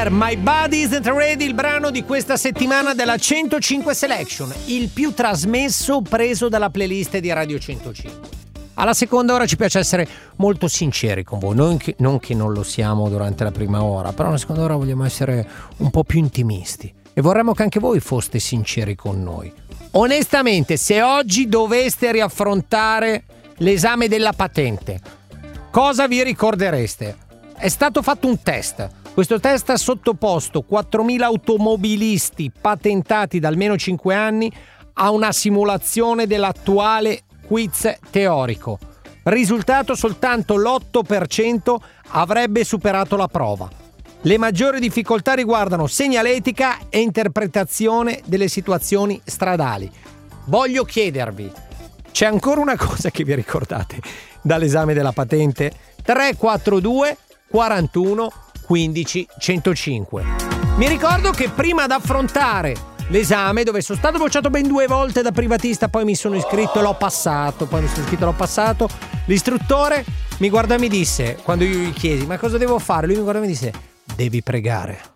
Cher, My Body Isn't Ready, il brano di questa settimana della 105 Selection, il più trasmesso preso dalla playlist di Radio 105. Alla seconda ora ci piace essere molto sinceri con voi, non che non lo siamo durante la prima ora, però alla seconda ora vogliamo essere un po' più intimisti e vorremmo che anche voi foste sinceri con noi. Onestamente, se oggi doveste riaffrontare l'esame della patente, cosa vi ricordereste? È stato fatto un test. Questo test ha sottoposto 4.000 automobilisti patentati da almeno 5 anni a una simulazione dell'attuale quiz teorico. Risultato: soltanto l'8% avrebbe superato la prova. Le maggiori difficoltà riguardano segnaletica e interpretazione delle situazioni stradali. Voglio chiedervi, c'è ancora una cosa che vi ricordate dall'esame della patente? 342 41 15 105. Mi ricordo che prima di affrontare l'esame, dove sono stato bocciato ben 2 volte da privatista, poi mi sono iscritto e l'ho passato, l'istruttore mi guardò e mi disse, quando io gli chiesi ma cosa devo fare, lui mi guardò e mi disse: devi pregare.